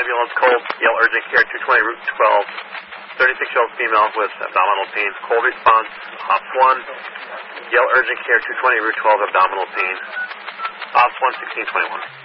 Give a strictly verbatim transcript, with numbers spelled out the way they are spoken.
Ambulance cold, yell urgent care, two twenty Route twelve, thirty-six-year-old female with abdominal pain. Cold response, Ops one, yell urgent care, two twenty Route twelve, abdominal pain. Ops one, sixteen twenty-one.